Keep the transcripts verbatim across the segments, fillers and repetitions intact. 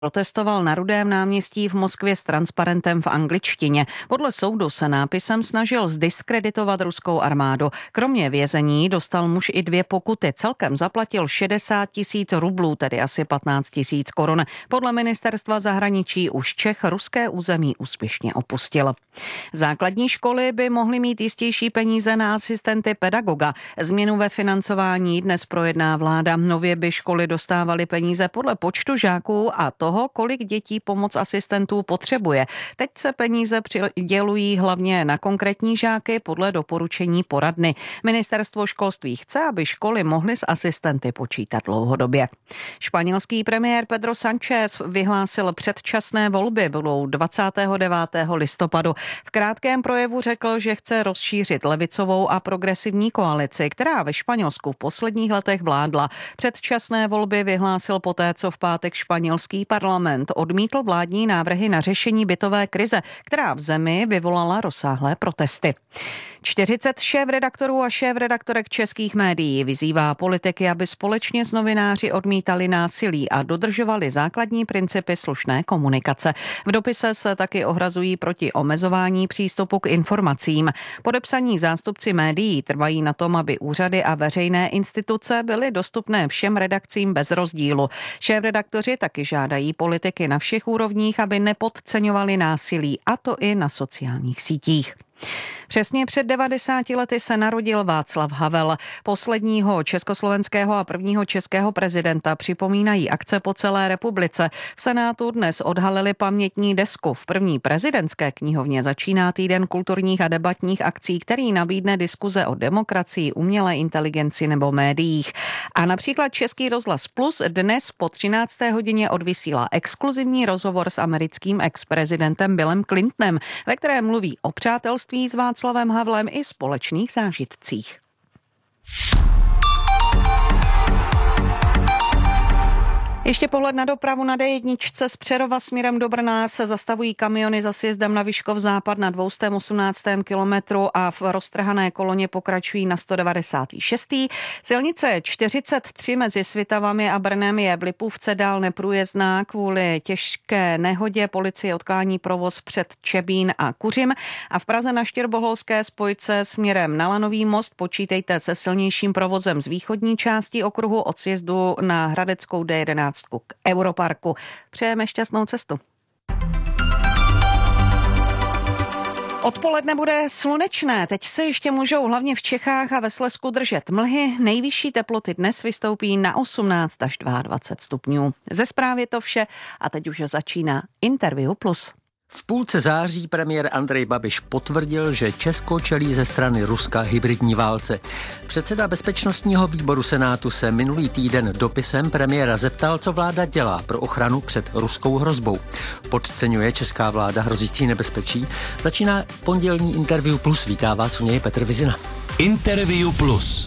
protestoval na Rudém náměstí v Moskvě s transparentem v angličtině. Podle soudu se nápisem snažil zdiskreditovat ruskou armádu. Kromě vězení dostal muž i dvě pokuty. Celkem zaplatil šedesát tisíc rublů, tedy asi patnáct tisíc korun. Podle ministerstva zahraničí už Čech ruské území úspěšně opustil. Základní školy by mohly mít jistější peníze na asistenty pedagoga. Změnu ve financování dnes projedná vláda. Nově by školy dostávaly peníze podle počtu žáků a to toho, kolik dětí pomoc asistentů potřebuje. Teď se peníze přidělují hlavně na konkrétní žáky podle doporučení poradny. Ministerstvo školství chce, aby školy mohly s asistenty počítat dlouhodobě. Španělský premiér Pedro Sánchez vyhlásil předčasné volby, budou dvacátého devátého listopadu. V krátkém projevu řekl, že chce rozšířit levicovou a progresivní koalici, která ve Španělsku v posledních letech vládla. Předčasné volby vyhlásil poté, co v pátek španělský parlament odmítl vládní návrhy na řešení bytové krize, která v zemi vyvolala rozsáhlé protesty. čtyřicet šéfredaktorů a šéfredaktorek českých médií vyzývá politiky, aby společně s novináři odmítali násilí a dodržovali základní principy slušné komunikace. V dopise se taky ohrazují proti omezování přístupu k informacím. Podepsaní zástupci médií trvají na tom, aby úřady a veřejné instituce byly dostupné všem redakcím bez rozdílu. Šéfredaktoři taky žádají politiky na všech úrovních, aby nepodceňovali násilí, a to i na sociálních sítích. Přesně před devadesáti lety se narodil Václav Havel. Posledního československého a prvního českého prezidenta připomínají akce po celé republice. V Senátu dnes odhalili pamětní desku. V první prezidentské knihovně začíná týden kulturních a debatních akcí, který nabídne diskuze o demokracii, umělé inteligenci nebo médiích. A například Český rozhlas Plus dnes po třinácté hodině odvysílá exkluzivní rozhovor s americkým ex-prezidentem Billem Clintonem, ve kterém mluví o přátelství s Václavem Havlem i společných zážitcích. Ještě pohled na dopravu na D jedna z Přerova směrem do Brna se zastavují kamiony za sjezdem na Vyškov západ na dvě stě osmnáct kilometru a v roztrhané koloně pokračují na sto devadesát šest. Silnice čtyřicet tři mezi Svitavami a Brnem je v Lipůvce dál neprůjezdná kvůli těžké nehodě. Policie odklání provoz před Čebín a Kuřim a v Praze na Štěrboholské spojce směrem na Lanový most počítejte se silnějším provozem z východní části okruhu od sjezdu na Hradeckou D jedenáct k Europarku. Přejeme šťastnou cestu. Odpoledne bude slunečné, teď se ještě můžou hlavně v Čechách a ve Slezsku držet mlhy. Nejvyšší teploty dnes vystoupí na osmnáct až dvacet dva stupňů. Ze zprávy to vše a teď už začíná Interview Plus. V půlce září premiér Andrej Babiš potvrdil, že Česko čelí ze strany Ruska hybridní válce. Předseda bezpečnostního výboru Senátu se minulý týden dopisem premiéra zeptal, co vláda dělá pro ochranu před ruskou hrozbou. Podceňuje česká vláda hrozící nebezpečí? Začíná pondělní Interview Plus. Vítá vás u něj Petr Vizina. Interview Plus.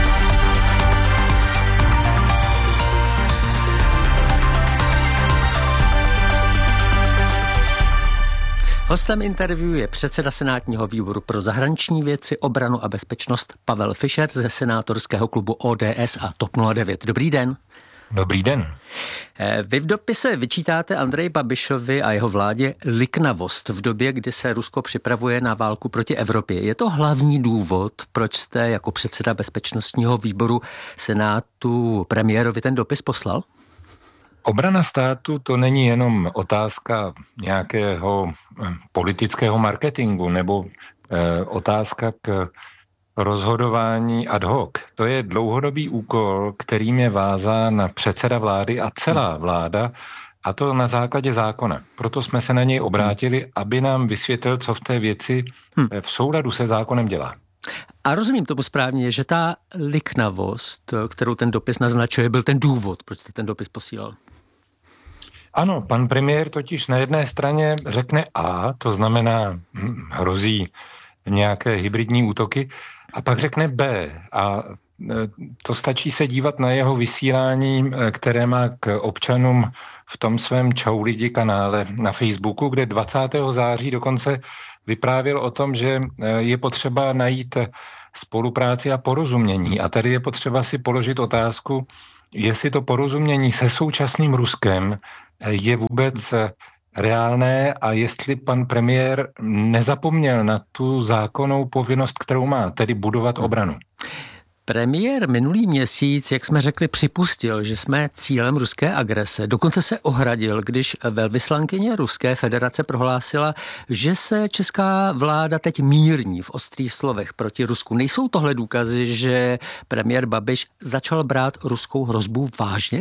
Hostem interview je předseda senátního výboru pro zahraniční věci, obranu a bezpečnost Pavel Fischer ze senátorského klubu O D S a T O P nula devět. Dobrý den. Dobrý den. Vy v dopise vyčítáte Andreji Babišovi a jeho vládě liknavost v době, kdy se Rusko připravuje na válku proti Evropě. Je to hlavní důvod, proč jste jako předseda bezpečnostního výboru Senátu premiérovi ten dopis poslal? Obrana státu to není jenom otázka nějakého politického marketingu nebo eh, otázka k rozhodování ad hoc. To je dlouhodobý úkol, kterým je vázán předseda vlády a celá vláda, a to na základě zákona. Proto jsme se na něj obrátili, aby nám vysvětlil, co v té věci v souladu se zákonem dělá. A rozumím tomu správně, že ta liknavost, kterou ten dopis naznačuje, byl ten důvod, proč jste ten dopis posílal? Ano, pan premiér totiž na jedné straně řekne A, to znamená hm, hrozí nějaké hybridní útoky, a pak řekne B. A to stačí se dívat na jeho vysílání, které má k občanům v tom svém Čau lidi kanále na Facebooku, kde dvacátého září dokonce vyprávěl o tom, že je potřeba najít spolupráci a porozumění. A tady je potřeba si položit otázku, jestli to porozumění se současným Ruskem je vůbec reálné a jestli pan premiér nezapomněl na tu zákonnou povinnost, kterou má, tedy budovat obranu. Premiér minulý měsíc, jak jsme řekli, připustil, že jsme cílem ruské agrese. Dokonce se ohradil, když velvyslankyně Ruské federace prohlásila, že se česká vláda teď mírní v ostrých slovech proti Rusku. Nejsou tohle důkazy, že premiér Babiš začal brát ruskou hrozbu vážně?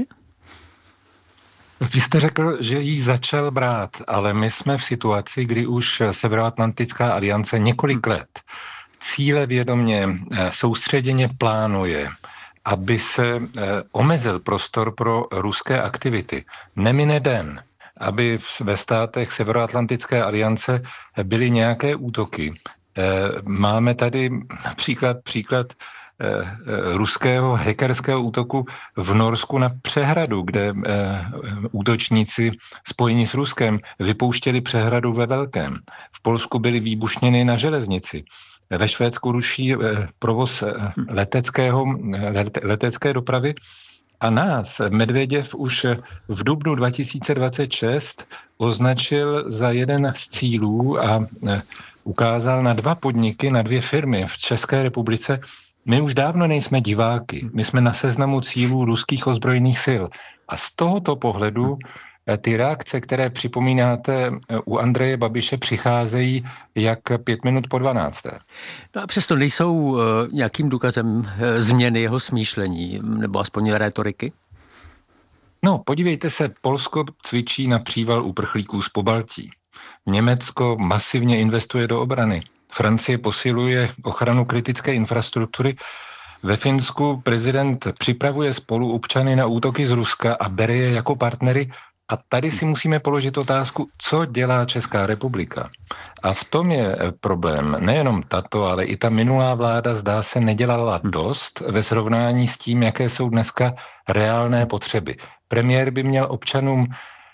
Vy jste řekl, že ji začal brát, ale my jsme v situaci, kdy už Severoatlantická aliance několik let cílevědomě, soustředěně plánuje, aby se omezil prostor pro ruské aktivity. Nemine den, aby ve státech Severoatlantické aliance byly nějaké útoky. Máme tady například příklad ruského hackerského útoku v Norsku na přehradu, kde útočníci spojení s Ruskem vypouštěli přehradu ve velkém. V Polsku byly výbušněny na železnici. Ve Švédsku ruší provoz leteckého, letecké dopravy a nás Medvěděv už v dubnu dva tisíce dvacet šest označil za jeden z cílů a ukázal na dva podniky, na dvě firmy v České republice. My už dávno nejsme diváky, my jsme na seznamu cílů ruských ozbrojených sil. A z tohoto pohledu ty reakce, které připomínáte u Andreje Babiše, přicházejí jak pět minut po dvanácté. No a přesto nejsou nějakým důkazem změny jeho smýšlení, nebo aspoň rétoriky? No, podívejte se, Polsko cvičí na příval uprchlíků z Pobaltí. Německo masivně investuje do obrany. Francie posiluje ochranu kritické infrastruktury. Ve Finsku prezident připravuje spoluobčany na útoky z Ruska a bere je jako partnery. A tady si musíme položit otázku, co dělá Česká republika. A v tom je problém. Nejenom tato, ale i ta minulá vláda, zdá se, nedělala dost ve srovnání s tím, jaké jsou dneska reálné potřeby. Premiér by měl občanům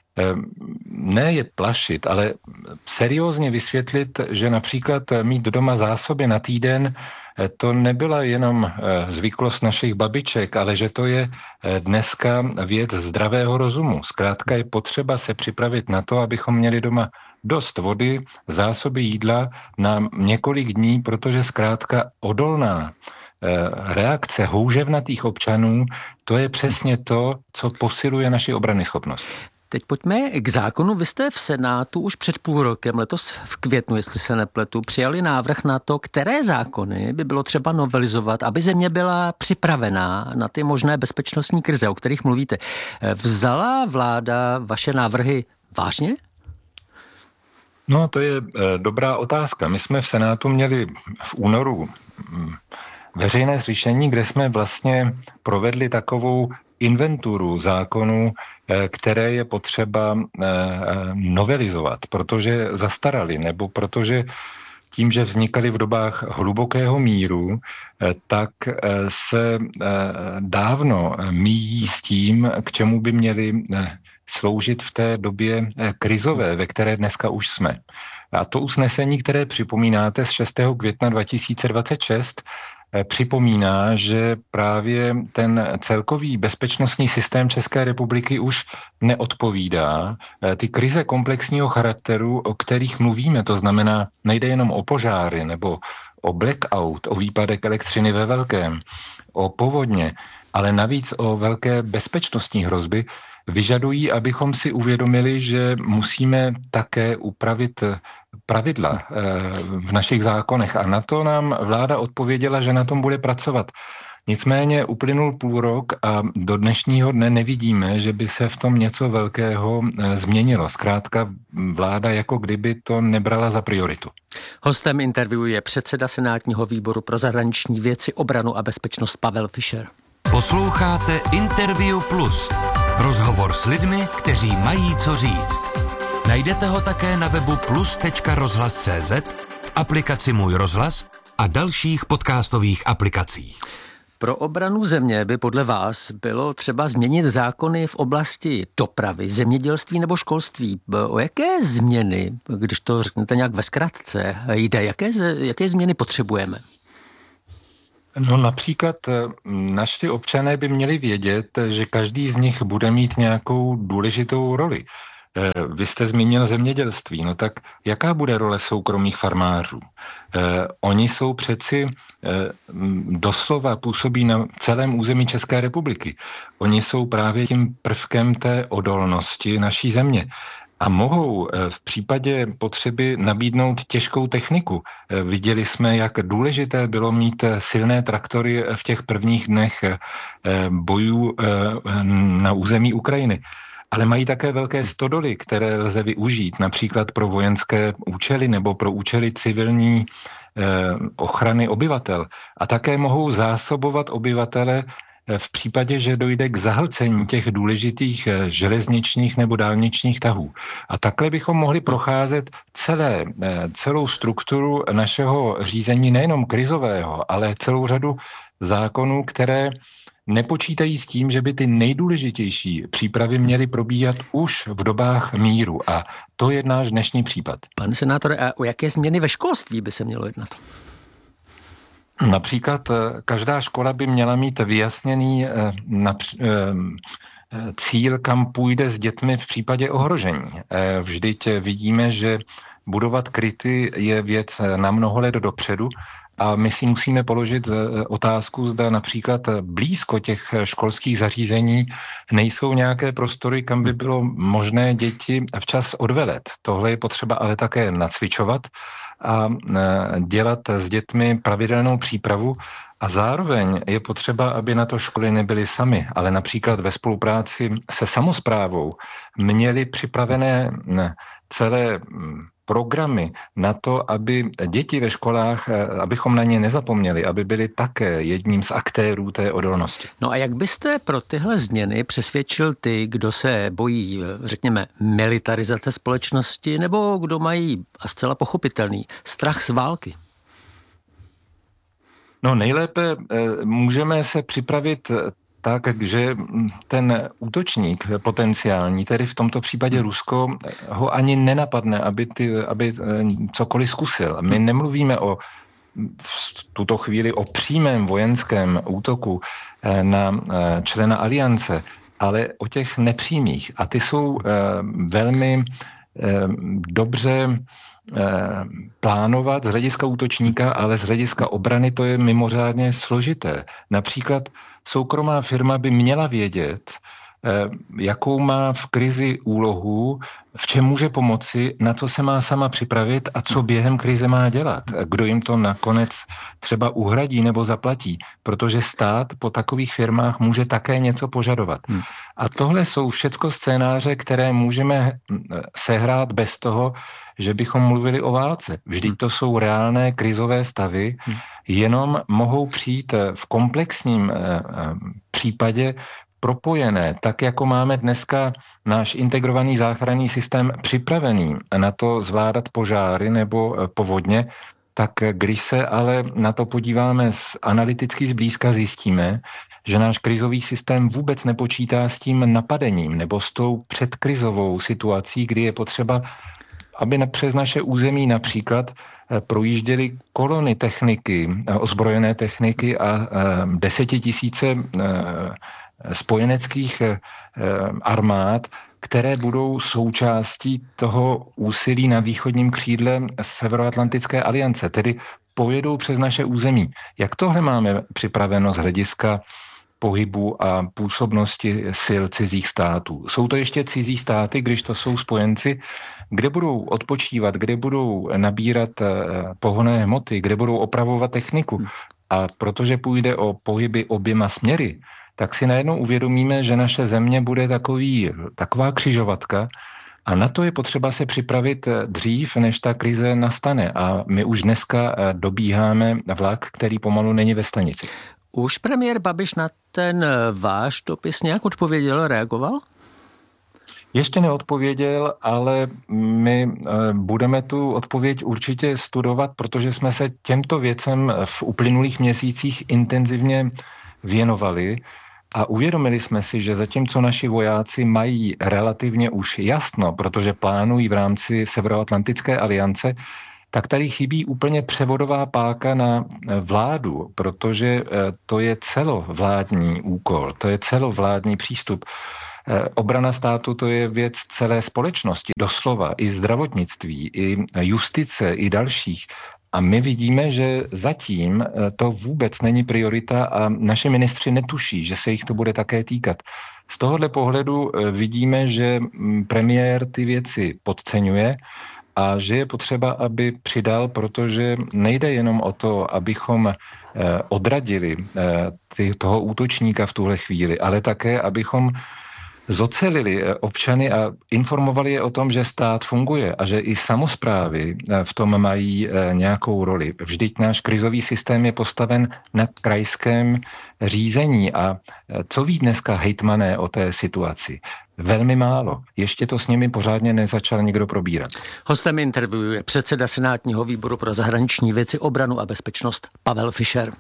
ne je plašit, ale seriózně vysvětlit, že například mít doma zásoby na týden, to nebyla jenom zvyklost našich babiček, ale že to je dneska věc zdravého rozumu. Zkrátka je potřeba se připravit na to, abychom měli doma dost vody, zásoby jídla na několik dní, protože zkrátka odolná reakce houževnatých občanů, to je přesně to, co posiluje naši obranyschopnost. Teď pojďme k zákonu. Vy jste v Senátu už před půl rokem, letos v květnu, jestli se nepletu, přijali návrh na to, které zákony by bylo třeba novelizovat, aby země byla připravená na ty možné bezpečnostní krize, o kterých mluvíte. Vzala vláda vaše návrhy vážně? No, to je e, dobrá otázka. My jsme v Senátu měli v únoru m, veřejné slyšení, kde jsme vlastně provedli takovou inventuru zákonů, které je potřeba novelizovat, protože zastarali, nebo protože tím, že vznikaly v dobách hlubokého míru, tak se dávno míjí s tím, k čemu by měli sloužit v té době krizové, ve které dneska už jsme. A to usnesení, které připomínáte z šestého května dva tisíce dvacet šest, připomíná, že právě ten celkový bezpečnostní systém České republiky už neodpovídá. Ty krize komplexního charakteru, o kterých mluvíme, to znamená, nejde jenom o požáry nebo o blackout, o výpadek elektřiny ve velkém, o povodně, ale navíc o velké bezpečnostní hrozby, vyžadují, abychom si uvědomili, že musíme také upravit pravidla v našich zákonech. A na to nám vláda odpověděla, že na tom bude pracovat. Nicméně uplynul půl rok a do dnešního dne nevidíme, že by se v tom něco velkého změnilo. Zkrátka vláda jako kdyby to nebrala za prioritu. Hostem interview je předseda Senátního výboru pro zahraniční věci, obranu a bezpečnost Pavel Fischer. Posloucháte Interview Plus. Rozhovor s lidmi, kteří mají co říct. Najdete ho také na webu plus tečka rozhlas tečka cé zet, v aplikaci Můj rozhlas a dalších podcastových aplikacích. Pro obranu země by podle vás bylo třeba změnit zákony v oblasti dopravy, zemědělství nebo školství. O jaké změny, když to řeknete nějak ve zkratce, jde? Jaké, jaké změny potřebujeme? No například naši občané by měli vědět, že každý z nich bude mít nějakou důležitou roli. Vy jste zmínil zemědělství, no tak jaká bude role soukromých farmářů? Eh, oni jsou přeci eh, doslova působí na celém území České republiky. Oni jsou právě tím prvkem té odolnosti naší země. A mohou v případě potřeby nabídnout těžkou techniku. Viděli jsme, jak důležité bylo mít silné traktory v těch prvních dnech bojů na území Ukrajiny. Ale mají také velké stodoly, které lze využít například pro vojenské účely nebo pro účely civilní ochrany obyvatel. A také mohou zásobovat obyvatele v případě, že dojde k zahlcení těch důležitých železničních nebo dálničních tahů. A takhle bychom mohli procházet celé, celou strukturu našeho řízení, nejenom krizového, ale celou řadu zákonů, které nepočítají s tím, že by ty nejdůležitější přípravy měly probíhat už v dobách míru. A to je náš dnešní případ. Pane senátore, a o jaké změny ve školství by se mělo jednat? Například každá škola by měla mít vyjasněný cíl, kam půjde s dětmi v případě ohrožení. Vždyť vidíme, že budovat kryty je věc na mnoho let dopředu a my si musíme položit otázku, zda například blízko těch školských zařízení nejsou nějaké prostory, kam by bylo možné děti včas odvelet. Tohle je potřeba ale také nacvičovat a dělat s dětmi pravidelnou přípravu a zároveň je potřeba, aby na to školy nebyly samy, ale například ve spolupráci se samosprávou měly připravené celé programy na to, aby děti ve školách, abychom na ně nezapomněli, aby byli také jedním z aktérů té odolnosti. No a jak byste pro tyhle změny přesvědčil ty, kdo se bojí, řekněme, militarizace společnosti, nebo kdo mají, a zcela pochopitelný, strach z války? No nejlépe můžeme se připravit tak, že ten útočník potenciální, tedy v tomto případě Rusko, ho ani nenapadne, aby, ty, aby cokoliv zkusil. My nemluvíme o v tuto chvíli o přímém vojenském útoku na člena aliance, ale o těch nepřímých. A ty jsou velmi dobře plánovat z hlediska útočníka, ale z hlediska obrany to je mimořádně složité. Například soukromá firma by měla vědět, jakou má v krizi úlohu, v čem může pomoci, na co se má sama připravit a co během krize má dělat. Kdo jim to nakonec třeba uhradí nebo zaplatí, protože stát po takových firmách může také něco požadovat. Hmm. A tohle jsou všecko scénáře, které můžeme sehrát bez toho, že bychom mluvili o válce. Vždyť to jsou reálné krizové stavy, jenom mohou přijít v komplexním případě propojené, tak jako máme dneska náš integrovaný záchranný systém připravený na to zvládat požáry nebo povodně, tak když se ale na to podíváme analyticky zblízka, zjistíme, že náš krizový systém vůbec nepočítá s tím napadením nebo s tou předkrizovou situací, kdy je potřeba, aby přes naše území například projížděly kolony techniky, ozbrojené techniky a desetitisíce spojeneckých armád, které budou součástí toho úsilí na východním křídle Severoatlantické aliance, tedy pojedou přes naše území. Jak tohle máme připraveno z hlediska pohybu a působnosti sil cizích států? Jsou to ještě cizí státy, když to jsou spojenci, kde budou odpočívat, kde budou nabírat pohonné hmoty, kde budou opravovat techniku. A protože půjde o pohyby oběma směry, tak si najednou uvědomíme, že naše země bude takový, taková křižovatka a na to je potřeba se připravit dřív, než ta krize nastane. A my už dneska dobíháme vlak, který pomalu není ve stanici. Už premiér Babiš na ten váš dopis nějak odpověděl, reagoval? Ještě neodpověděl, ale my budeme tu odpověď určitě studovat, protože jsme se těmto věcem v uplynulých měsících intenzivně věnovali a uvědomili jsme si, že zatímco naši vojáci mají relativně už jasno, protože plánují v rámci Severoatlantické aliance, tak tady chybí úplně převodová páka na vládu, protože to je celovládní úkol, to je celovládní přístup. Obrana státu to je věc celé společnosti, doslova i zdravotnictví, i justice, i dalších. A my vidíme, že zatím to vůbec není priorita a naši ministři netuší, že se jich to bude také týkat. Z tohohle pohledu vidíme, že premiér ty věci podceňuje a že je potřeba, aby přidal, protože nejde jenom o to, abychom odradili toho útočníka v tuhle chvíli, ale také, abychom zocelili občany a informovali je o tom, že stát funguje a že i samosprávy v tom mají nějakou roli. Vždyť náš krizový systém je postaven na krajském řízení a co ví dneska hejtmané o té situaci? Velmi málo. Ještě to s nimi pořádně nezačal nikdo probírat. Hostem interview je předseda Senátního výboru pro zahraniční věci, obranu a bezpečnost Pavel Fischer.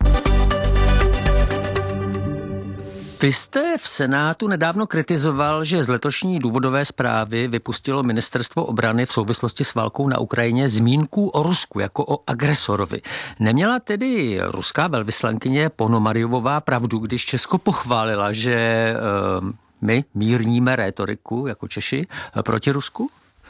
Vy jste v Senátu nedávno kritizoval, že z letošní důvodové zprávy vypustilo Ministerstvo obrany v souvislosti s válkou na Ukrajině zmínku o Rusku jako o agresorovi. Neměla tedy ruská velvyslankyně Ponomaryovová pravdu, když Česko pochválila, že uh, my mírníme rétoriku jako Češi proti Rusku?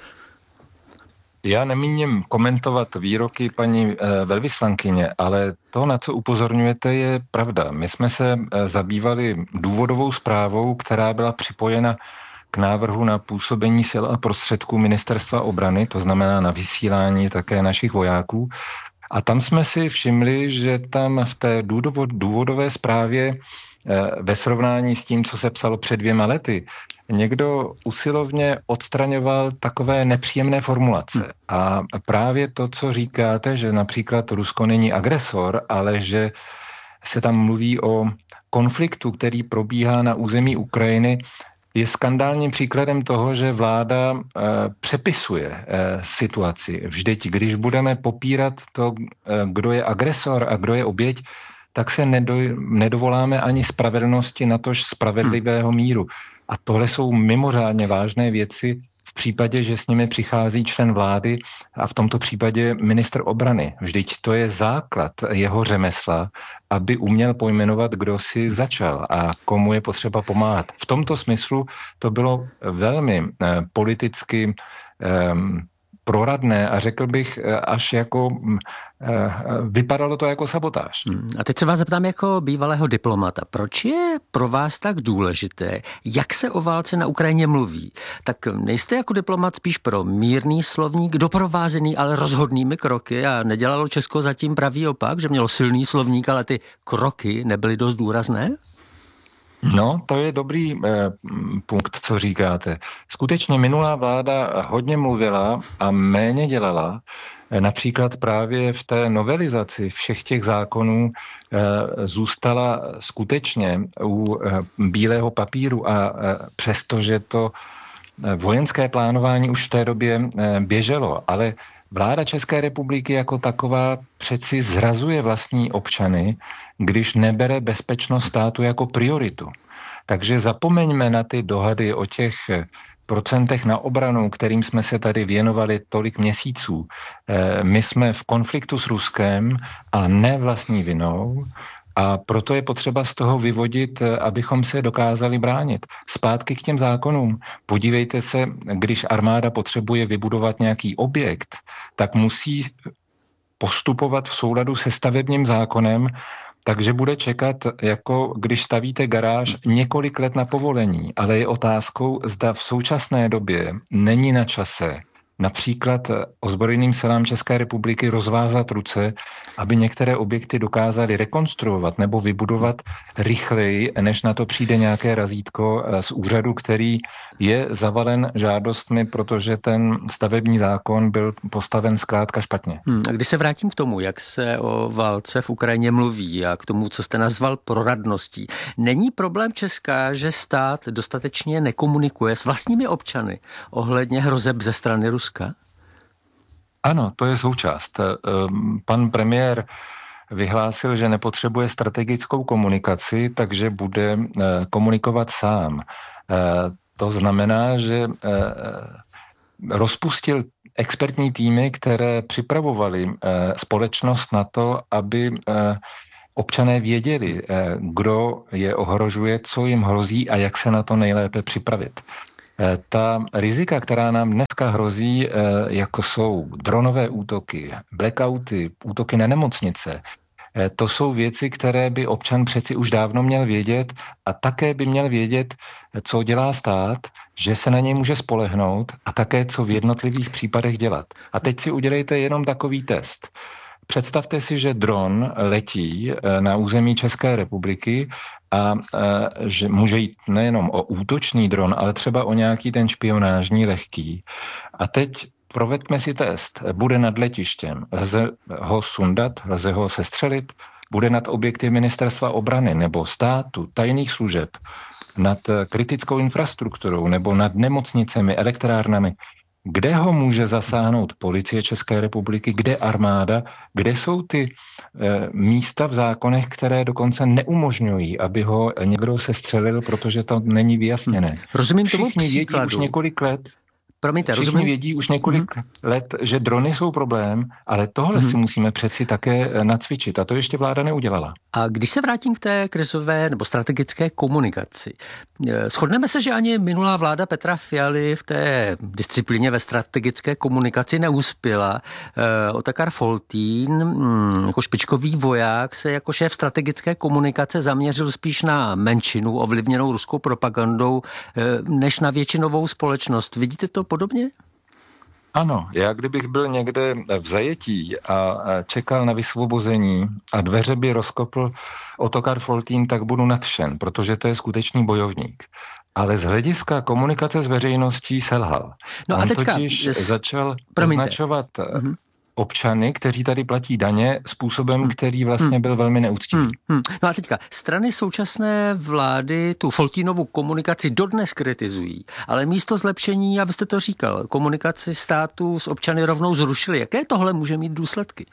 Já nemíním komentovat výroky paní velvyslankyně, ale to, na co upozorňujete, je pravda. My jsme se zabývali důvodovou zprávou, která byla připojena k návrhu na působení sil a prostředků Ministerstva obrany, to znamená na vysílání také našich vojáků. A tam jsme si všimli, že tam v té důvodové zprávě ve srovnání s tím, co se psalo před dvěma lety, někdo usilovně odstraňoval takové nepříjemné formulace. A právě to, co říkáte, že například Rusko není agresor, ale že se tam mluví o konfliktu, který probíhá na území Ukrajiny, je skandálním příkladem toho, že vláda e, přepisuje e, situaci. Vždyť, když budeme popírat to, e, kdo je agresor a kdo je oběť, tak se nedo, nedovoláme ani spravedlnosti natož spravedlivého míru. A tohle jsou mimořádně vážné věci v případě, že s nimi přichází člen vlády a v tomto případě ministr obrany. Vždyť to je základ jeho řemesla, aby uměl pojmenovat, kdo si začal a komu je potřeba pomáhat. V tomto smyslu to bylo velmi eh, politicky eh, proradné a řekl bych až jako, vypadalo to jako sabotáž. A teď se vás zeptám jako bývalého diplomata, proč je pro vás tak důležité, jak se o válce na Ukrajině mluví? Tak nejste jako diplomat spíš pro mírný slovník, doprovázený ale rozhodnými kroky a nedělalo Česko zatím pravý opak, že mělo silný slovník, ale ty kroky nebyly dost důrazné? No, to je dobrý eh, punkt, co říkáte. Skutečně minulá vláda hodně mluvila a méně dělala. Eh, například právě v té novelizaci všech těch zákonů eh, zůstala skutečně u eh, bílého papíru a eh, přestože to eh, vojenské plánování už v té době eh, běželo, ale vláda České republiky jako taková přeci zrazuje vlastní občany, když nebere bezpečnost státu jako prioritu. Takže zapomeňme na ty dohady o těch procentech na obranu, kterým jsme se tady věnovali tolik měsíců. My jsme v konfliktu s Ruskem a ne vlastní vinou. A proto je potřeba z toho vyvodit, abychom se dokázali bránit. Zpátky k těm zákonům. Podívejte se, když armáda potřebuje vybudovat nějaký objekt, tak musí postupovat v souladu se stavebním zákonem, takže bude čekat, jako když stavíte garáž, několik let na povolení. Ale je otázkou, zda v současné době není na čase například ozbrojeným silám České republiky rozvázat ruce, aby některé objekty dokázali rekonstruovat nebo vybudovat rychleji, než na to přijde nějaké razítko z úřadu, který je zavalen žádostmi, protože ten stavební zákon byl postaven zkrátka špatně. Hmm, a když se vrátím k tomu, jak se o válce v Ukrajině mluví a k tomu, co jste nazval proradností, není problém Česka, že stát dostatečně nekomunikuje s vlastními občany ohledně hrozeb ze strany Ruska? Ano, to je součást. Pan premiér vyhlásil, že nepotřebuje strategickou komunikaci, takže bude komunikovat sám. To znamená, že rozpustil expertní týmy, které připravovaly společnost na to, aby občané věděli, kdo je ohrožuje, co jim hrozí a jak se na to nejlépe připravit. Ta rizika, která nám dneska hrozí, jako jsou dronové útoky, blackouty, útoky na nemocnice, to jsou věci, které by občan přeci už dávno měl vědět a také by měl vědět, co dělá stát, že se na něj může spolehnout a také, co v jednotlivých případech dělat. A teď si udělejte jenom takový test. Představte si, že dron letí na území České republiky a že může jít nejenom o útočný dron, ale třeba o nějaký ten špionážní lehký. A teď proveďme si test. Bude nad letištěm, lze ho sundat, lze ho sestřelit, bude nad objekty ministerstva obrany nebo státu, tajných služeb, nad kritickou infrastrukturou nebo nad nemocnicemi, elektrárnami. Kde ho může zasáhnout policie České republiky, kde armáda, kde jsou ty e, místa v zákonech, které dokonce neumožňují, aby ho někdo sestřelil, protože to není vyjasněné. Rozumím tomu Všichni vědí příkladu. už několik let, Promiňte, Všichni rozumím. vědí už několik hmm. let, že drony jsou problém, ale tohle hmm. si musíme přeci také nacvičit a to ještě vláda neudělala. A když se vrátím k té krizové nebo strategické komunikaci, shodneme se, že ani minulá vláda Petra Fialy v té disciplíně ve strategické komunikaci neuspěla. Otakar Foltín, jako špičkový voják, se jako šéf strategické komunikace zaměřil spíš na menšinu ovlivněnou ruskou propagandou, než na většinovou společnost. Vidíte to podobně? Ano, já kdybych byl někde v zajetí a čekal na vysvobození a dveře by rozkopl Otakar Foltín, tak budu nadšen, protože to je skutečný bojovník. Ale z hlediska komunikace s veřejností selhal. No On a teďka totiž s... začal Promiňte. označovat Mm-hmm. občany, kteří tady platí daně, způsobem, hmm. který vlastně byl velmi neúctivý. Hmm. Hmm. No a teďka, strany současné vlády tu Foltínovu komunikaci dodnes kritizují, ale místo zlepšení, a vy jste to říkal, komunikaci státu s občany rovnou zrušili. Jaké tohle může mít důsledky?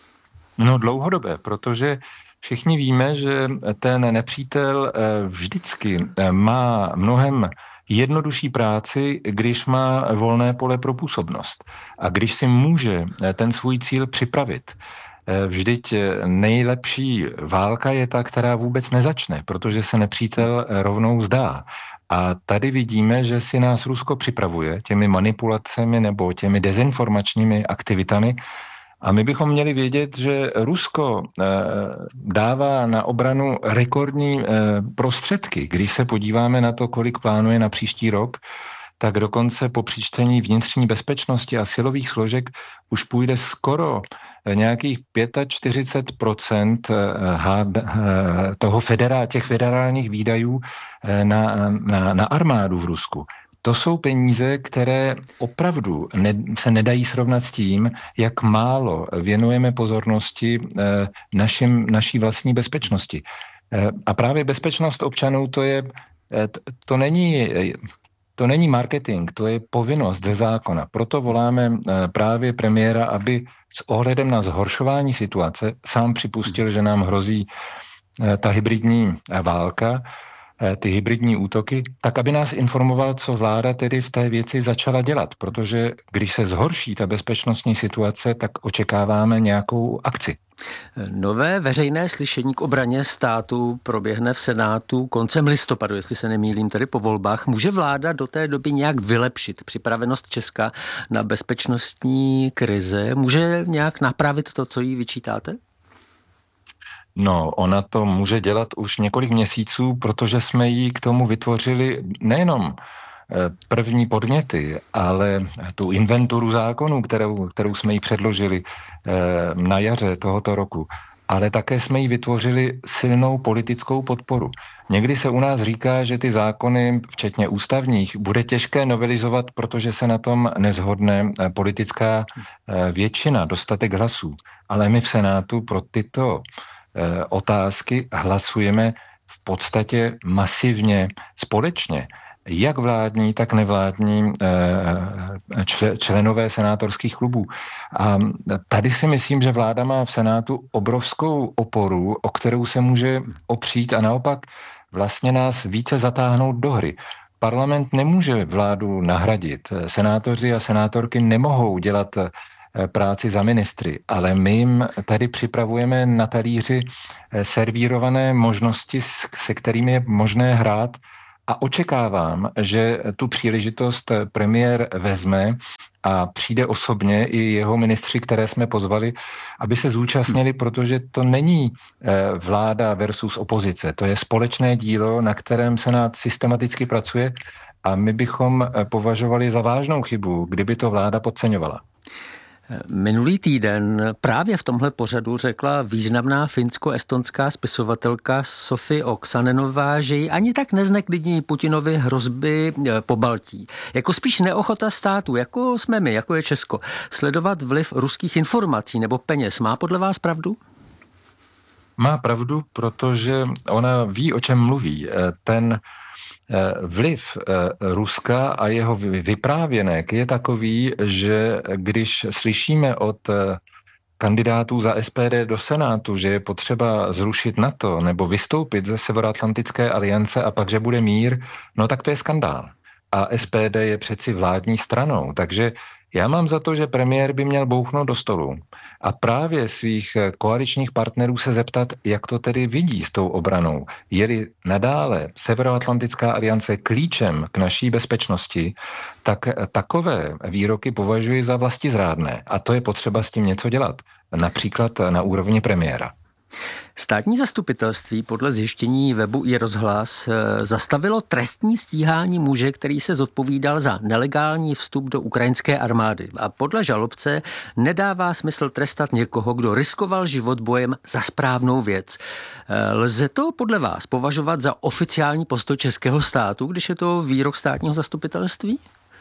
No dlouhodobé, protože všichni víme, že ten nepřítel vždycky má mnohem jednodušší práci, když má volné pole pro působnost a když si může ten svůj cíl připravit. Vždyť nejlepší válka je ta, která vůbec nezačne, protože se nepřítel rovnou zdá. A tady vidíme, že si nás Rusko připravuje těmi manipulacemi nebo těmi dezinformačními aktivitami. A my bychom měli vědět, že Rusko e, dává na obranu rekordní e, prostředky. Když se podíváme na to, kolik plánuje na příští rok, tak dokonce po přičtení vnitřní bezpečnosti a silových složek už půjde skoro nějakých čtyřicet pět procent toho federá, těch federálních výdajů na, na, na armádu v Rusku. To jsou peníze, které opravdu ne, se nedají srovnat s tím, jak málo věnujeme pozornosti eh, našim, naší vlastní bezpečnosti. Eh, a právě bezpečnost občanů to je, eh, to, to není... Eh, To není marketing, to je povinnost ze zákona. Proto voláme právě premiéra, aby s ohledem na zhoršování situace sám připustil, že nám hrozí ta hybridní válka, ty hybridní útoky, tak aby nás informoval, co vláda tedy v té věci začala dělat. Protože když se zhorší ta bezpečnostní situace, tak očekáváme nějakou akci. Nové veřejné slyšení k obraně státu proběhne v Senátu koncem listopadu, jestli se nemýlím, tedy po volbách. Může vláda do té doby nějak vylepšit připravenost Česka na bezpečnostní krize? Může nějak napravit to, co jí vyčítáte? No, ona to může dělat už několik měsíců, protože jsme jí k tomu vytvořili nejenom první podněty, ale tu inventuru zákonů, kterou, kterou jsme jí předložili na jaře tohoto roku, ale také jsme jí vytvořili silnou politickou podporu. Někdy se u nás říká, že ty zákony, včetně ústavních, bude těžké novelizovat, protože se na tom nezhodne politická většina, dostatek hlasů. Ale my v Senátu pro tyto otázky hlasujeme v podstatě masivně společně. Jak vládní, tak nevládní členové senátorských klubů. A tady si myslím, že vláda má v Senátu obrovskou oporu, o kterou se může opřít a naopak vlastně nás více zatáhnout do hry. parlament nemůže vládu nahradit. Senátoři a senátorky nemohou dělat práci za ministry, ale my jim tady připravujeme na talíři servírované možnosti, se kterými je možné hrát, a očekávám, že tu příležitost premiér vezme a přijde osobně i jeho ministři, které jsme pozvali, aby se zúčastnili, protože to není vláda versus opozice. To je společné dílo, na kterém Senát systematicky pracuje, a my bychom považovali za vážnou chybu, kdyby to vláda podceňovala. Minulý týden právě v tomhle pořadu řekla významná finsko-estonská spisovatelka Sofi Oksanenová, že ji ani tak nezneklidní Putinovi hrozby po Baltí. Jako spíš neochota státu, jako jsme my, jako je Česko, sledovat vliv ruských informací nebo peněz. Má podle vás pravdu? Má pravdu, protože ona ví, o čem mluví. Ten vliv Ruska a jeho vyprávěnek je takový, že když slyšíme od kandidátů za S P D do Senátu, že je potřeba zrušit NATO nebo vystoupit ze Severoatlantické aliance a pak, že bude mír, no tak to je skandál. A S P D je přeci vládní stranou, takže já mám za to, že premiér by měl bouchnout do stolu a právě svých koaličních partnerů se zeptat, jak to tedy vidí s tou obranou. Je-li nadále Severoatlantická aliance klíčem k naší bezpečnosti, tak takové výroky považuji za vlastizrádné a to je potřeba s tím něco dělat, například na úrovni premiéra. Státní zastupitelství podle zjištění webu iRozhlas zastavilo trestní stíhání muže, který se zodpovídal za nelegální vstup do ukrajinské armády. A podle žalobce nedává smysl trestat někoho, kdo riskoval život bojem za správnou věc. Lze to podle vás považovat za oficiální postoj českého státu, když je to výrok státního zastupitelství?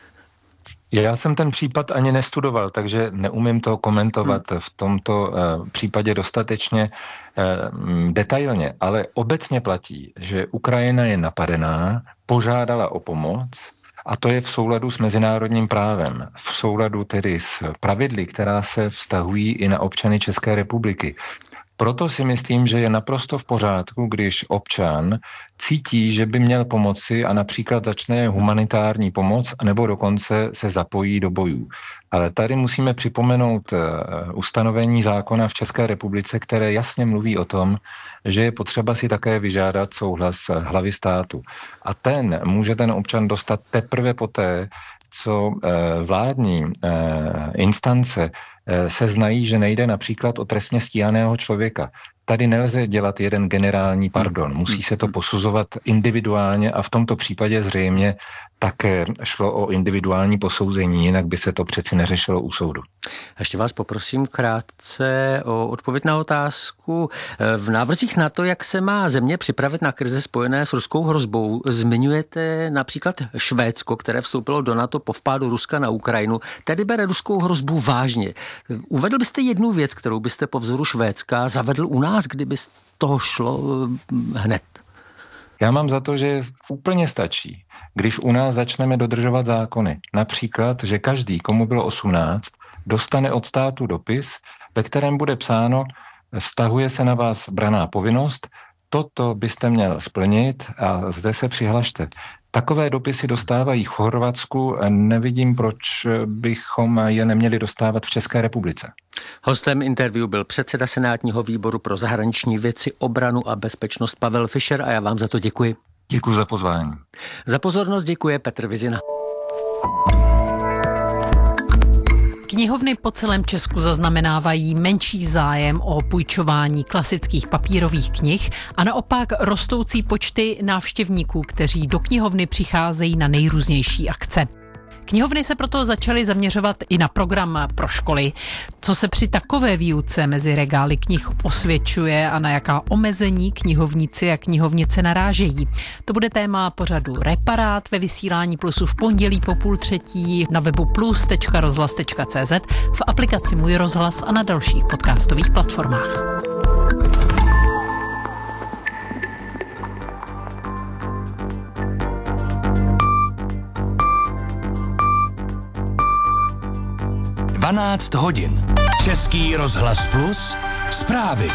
Já jsem ten případ ani nestudoval, takže neumím to komentovat v tomto uh, případě dostatečně uh, detailně, ale obecně platí, že Ukrajina je napadená, požádala o pomoc a to je v souladu s mezinárodním právem, v souladu tedy s pravidly, která se vztahují i na občany České republiky. Proto si myslím, že je naprosto v pořádku, když občan cítí, že by měl pomoci a například začne humanitární pomoc nebo dokonce se zapojí do bojů. Ale tady musíme připomenout ustanovení zákona v České republice, které jasně mluví o tom, že je potřeba si také vyžádat souhlas hlavy státu. A ten může ten občan dostat teprve poté, co vládní instance se znají, že nejde například o trestně stíhaného člověka. Tady nelze dělat jeden generální pardon. Musí se to posuzovat individuálně a v tomto případě zřejmě také šlo o individuální posouzení, jinak by se to přeci neřešilo u soudu. Ještě vás poprosím krátce o odpověď na otázku. V návrzích na to, jak se má země připravit na krize spojené s ruskou hrozbou, zmiňujete například Švédsko, které vstoupilo do NATO po vpádu Ruska na Ukrajinu, tedy bere ruskou hrozbu vážně. Uvedl byste jednu věc, kterou byste po vzoru Švédska zavedl u nás, kdyby z toho šlo hned? Já mám za to, že úplně stačí, když u nás začneme dodržovat zákony. Například, že každý, komu bylo osmnáct, dostane od státu dopis, ve kterém bude psáno, vztahuje se na vás branná povinnost, toto byste měl splnit a zde se přihlašte. Takové dopisy dostávají v Chorvatsku, nevidím, proč bychom je neměli dostávat v České republice. Hostem interview byl předseda Senátního výboru pro zahraniční věci, obranu a bezpečnost Pavel Fischer a já vám za to děkuji. Děkuji za pozvání. Za pozornost děkuje Petr Vizina. Knihovny po celém Česku zaznamenávají menší zájem o půjčování klasických papírových knih a naopak rostoucí počty návštěvníků, kteří do knihovny přicházejí na nejrůznější akce. Knihovny se proto začaly zaměřovat i na program pro školy. Co se při takové výuce mezi regály knih osvědčuje a na jaká omezení knihovníci a knihovnice narážejí. To bude téma pořadu Reparát ve vysílání Plusu v pondělí po půl třetí na webu plus tečka rozhlas tečka cé zet, v aplikaci Můj rozhlas a na dalších podcastových platformách. dvanáct hodin. Český rozhlas Plus. Zprávy.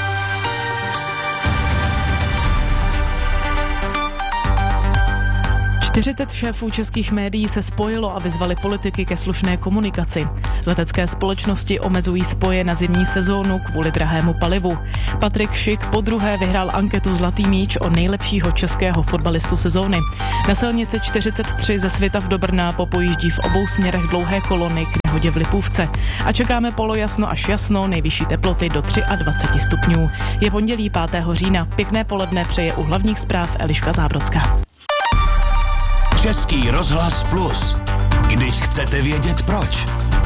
čtyřicet šéfů českých médií se spojilo a vyzvali politiky ke slušné komunikaci. Letecké společnosti omezují spoje na zimní sezónu kvůli drahému palivu. Patrik Šik podruhé vyhrál anketu Zlatý míč o nejlepšího českého fotbalistu sezóny. Na silnici čtyřicet tři ze Svitav do Brna popojíždí v obou směrech dlouhé kolony k nehodě v Lipůvce. A čekáme polojasno až jasno, nejvyšší teploty do dvacet tři stupňů. Je pondělí pátého října. Pěkné poledne přeje u hlavních zpráv Eliška Zábrodská. Český rozhlas Plus. Když chcete vědět proč.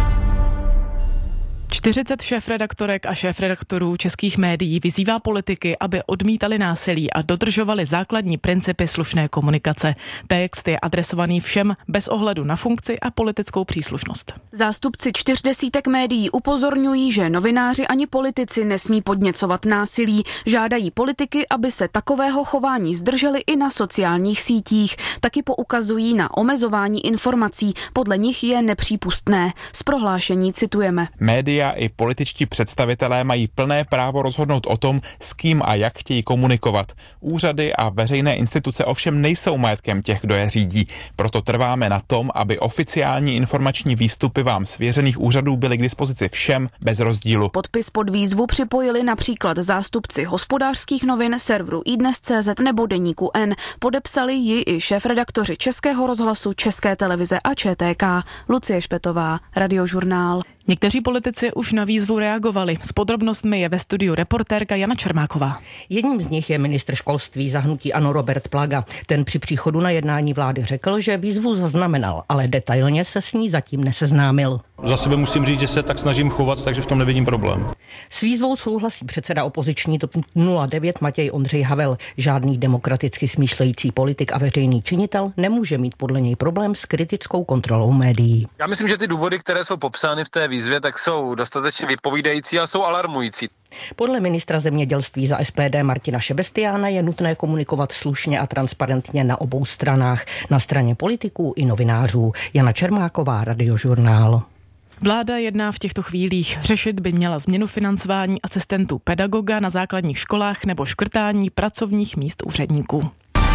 čtyřicet šéfredaktorek a šéfredaktorů českých médií vyzývá politiky, aby odmítali násilí a dodržovali základní principy slušné komunikace. Text je adresovaný všem bez ohledu na funkci a politickou příslušnost. Zástupci čtyř desítek médií upozorňují, že novináři ani politici nesmí podněcovat násilí. Žádají politiky, aby se takového chování zdrželi i na sociálních sítích. Taky poukazují na omezování informací. Podle nich je nepřípustné. Z prohlášení citujeme. Média i političtí představitelé mají plné právo rozhodnout o tom, s kým a jak chtějí komunikovat. Úřady a veřejné instituce ovšem nejsou majetkem těch, kdo je řídí. Proto trváme na tom, aby oficiální informační výstupy vám svěřených úřadů byly k dispozici všem bez rozdílu. Podpis pod výzvu připojili například zástupci Hospodářských novin, serveru iDnes tečka cé zet nebo deníku N. Podepsali ji i šéfredaktoři Českého rozhlasu, České televize a ČTK. Lucie Špetová, Radiožurnál. Někteří politici už na výzvu reagovali. S podrobnostmi je ve studiu reportérka Jana Čermáková. Jedním z nich je ministr školství za hnutí ANO Robert Plaga. Ten při příchodu na jednání vlády řekl, že výzvu zaznamenal, ale detailně se s ní zatím neseznámil. Za sebe musím říct, že se tak snažím chovat, takže v tom nevidím problém. S výzvou souhlasí předseda opoziční TOP nula devět Matěj Ondřej Havel. Žádný demokraticky smýšlející politik a veřejný činitel nemůže mít podle něj problém s kritickou kontrolou médií. Já myslím, že ty důvody, které jsou popsány v té výzvě, tak jsou dostatečně vypovídající a jsou alarmující. Podle ministra zemědělství za S P D Martina Šebestiána je nutné komunikovat slušně a transparentně na obou stranách, na straně politiků i novinářů. Jana Čermáková, Radiožurnál. Vláda jedná v těchto chvílích. Řešit by měla změnu financování asistentů pedagoga na základních školách nebo škrtání pracovních míst úředníků.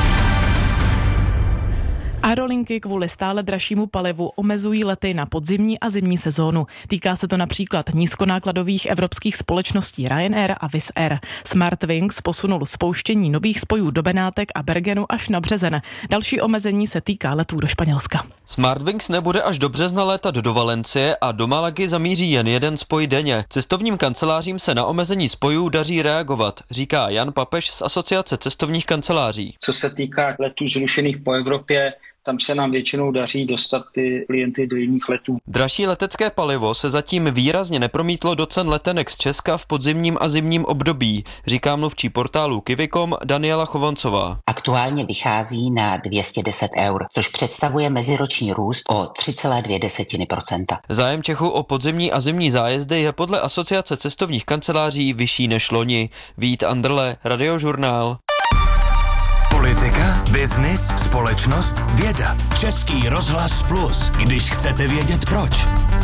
Aerolinky kvůli stále dražšímu palivu omezují lety na podzimní a zimní sezónu. Týká se to například nízkonákladových evropských společností Ryanair a Wizz Air. Smartwings posunul spouštění nových spojů do Benátek a Bergenu až na březen. Další omezení se týká letů do Španělska. Smartwings nebude až do března létat do Valencie a do Malagy zamíří jen jeden spoj denně. Cestovním kancelářím se na omezení spojů daří reagovat, říká Jan Papež z Asociace cestovních kanceláří. Co se týká letů zrušených po Evropě, tam se nám většinou daří dostat ty klienty do jiných letů. Dražší letecké palivo se zatím výrazně nepromítlo do cen letenek z Česka v podzimním a zimním období, říká mluvčí portálu Kivikom Daniela Chovancová. Aktuálně vychází na dvě stě deset eur, což představuje meziroční růst o tři celé dvě procenta. Zájem Čechů o podzimní a zimní zájezdy je podle Asociace cestovních kanceláří vyšší než loni. Vít Andrle, Radiožurnál. Politika, biznis, společnost, věda. Český rozhlas Plus, když chcete vědět proč.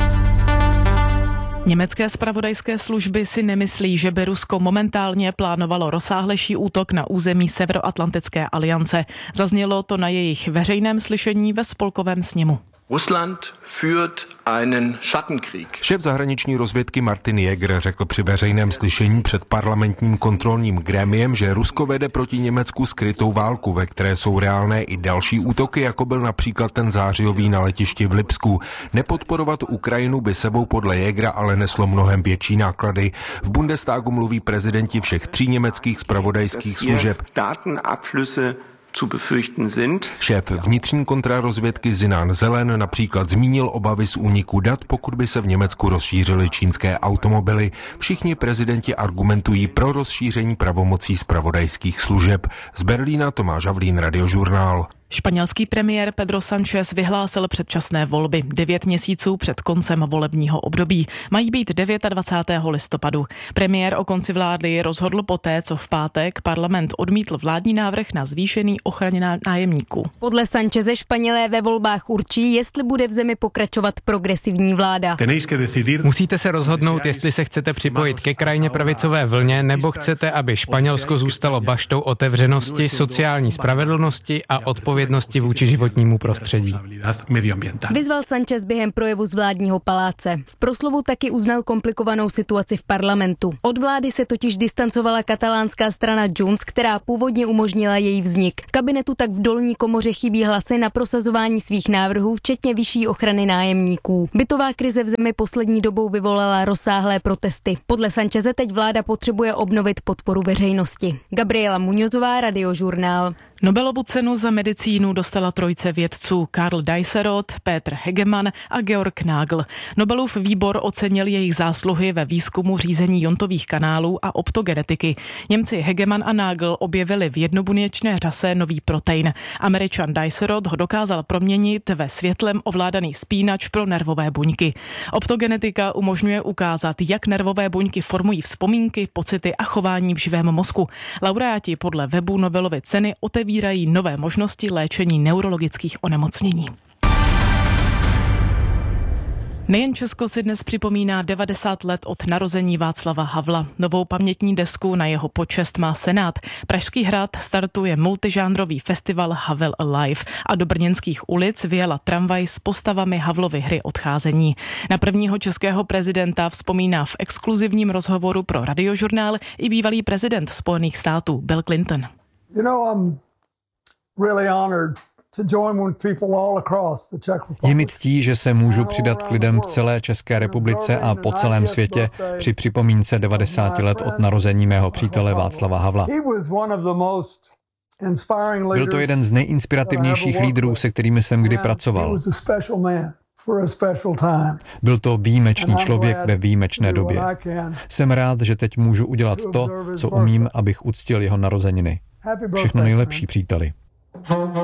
Německé zpravodajské služby si nemyslí, že by Rusko momentálně plánovalo rozsáhlejší útok na území Severoatlantické aliance. Zaznělo to na jejich veřejném slyšení ve spolkovém sněmu. Russland führt einen Schattenkrieg. Šéf zahraniční rozvědky Martin Jäger řekl při veřejném slyšení před parlamentním kontrolním grémiem, že Rusko vede proti Německu skrytou válku, ve které jsou reálné i další útoky, jako byl například ten zářijový na letišti v Lipsku. Nepodporovat Ukrajinu by sebou podle Jägera ale neslo mnohem větší náklady. V Bundestagu mluví prezidenti všech tří německých zpravodajských služeb. zu befürchten sind. Šéf vnitřní kontrarozvědky Sinan Zelen například zmínil obavy z úniku dat, pokud by se v Německu rozšířily čínské automobily. Všichni prezidenti argumentují pro rozšíření pravomocí zpravodajských služeb. Z Berlína Tomáš Havlín, Radiožurnál. Španělský premiér Pedro Sánchez vyhlásil předčasné volby devět měsíců před koncem volebního období. Mají být dvacátého devátého listopadu. Premiér o konci vlády rozhodl poté, co v pátek parlament odmítl vládní návrh na zvýšený ochraně nájemníků. Podle Sancheze Španělé ve volbách určí, jestli bude v zemi pokračovat progresivní vláda. Musíte se rozhodnout, jestli se chcete připojit ke krajně pravicové vlně, nebo chcete, aby Španělsko zůstalo baštou otevřenosti, sociální spravedlnosti a odpovědnosti zodpovědnosti vůči životnímu prostředí. Vyzval Sánchez během projevu z vládního paláce. V proslovu taky uznal komplikovanou situaci v parlamentu. Od vlády se totiž distancovala katalánská strana Junts, která původně umožnila její vznik. Kabinetu tak v dolní komoře chybí hlasy na prosazování svých návrhů, včetně vyšší ochrany nájemníků. Bytová krize v zemi poslední dobou vyvolala rozsáhlé protesty. Podle Sancheze teď vláda potřebuje obnovit podporu veřejnosti. Gabriela Muñozová, Radiožurnál. Nobelovu cenu za medicínu dostala trojice vědců Karl Dijsselroth, Peter Hegemann a Georg Nagel. Nobelův výbor ocenil jejich zásluhy ve výzkumu řízení jontových kanálů a optogenetiky. Němci Hegemann a Nagel objevili v jednobuněčné řase nový protein. Američan Dijsselroth ho dokázal proměnit ve světlem ovládaný spínač pro nervové buňky. Optogenetika umožňuje ukázat, jak nervové buňky formují vzpomínky, pocity a chování v živém mozku. Laureáti podle webu Nobelovy ceny otevírají nové možnosti léčení neurologických onemocnění. Nejen Česko si dnes připomíná devadesát let od narození Václava Havla. Novou pamětní desku na jeho počest má Senát. Pražský hrad startuje multižánrový festival Havel Alive a do brněnských ulic vyjela tramvaj s postavami Havlovy hry Odcházení. Na prvního českého prezidenta vzpomíná v exkluzivním rozhovoru pro Radiožurnál i bývalý prezident Spojených států Bill Clinton. You know, I'm really honored to join with people all across the Czech Republic. Je mi ctí, že se můžu přidat k lidem v celé České republice a po celém světě při připomínce devadesáti let od narození mého přítele Václava Havla. Byl to jeden z nejinspirativnějších lídrů, se kterými jsem kdy pracoval. Byl to výjimečný člověk ve výjimečné době. Jsem rád, že teď můžu udělat to, co umím, abych uctil jeho narozeniny. Všechno nejlepší, příteli.